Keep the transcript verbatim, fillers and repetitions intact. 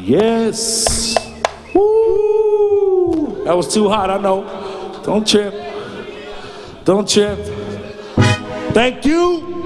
Yes. Woo. That was too hot, I know. Don't trip. Don't trip. Thank you.